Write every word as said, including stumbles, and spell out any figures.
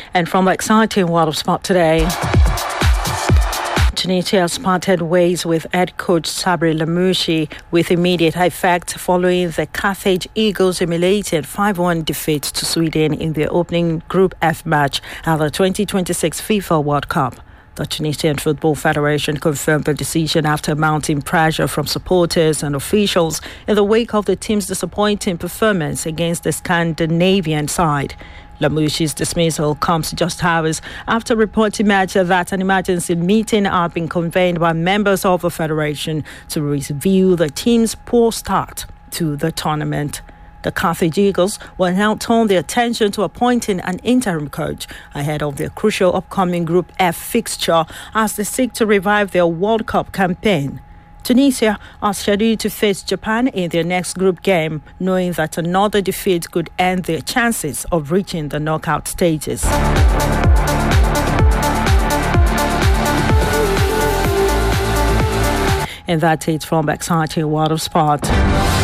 And from the exciting world of sport today, Tunisia has parted ways with head coach Sabri Lamouchi with immediate effect following the Carthage Eagles' humiliating five one defeat to Sweden in their opening Group F match at the twenty twenty-six FIFA World Cup. The Tunisian Football Federation confirmed the decision after mounting pressure from supporters and officials in the wake of the team's disappointing performance against the Scandinavian side. Lamouchi's dismissal comes just hours after reports emerged that an emergency meeting had been convened by members of the federation to review the team's poor start to the tournament. The Carthage Eagles will now turn their attention to appointing an interim coach ahead of their crucial upcoming Group F fixture as they seek to revive their World Cup campaign. Tunisia are scheduled to face Japan in their next group game, knowing that another defeat could end their chances of reaching the knockout stages. And that's it from the exciting world of sport.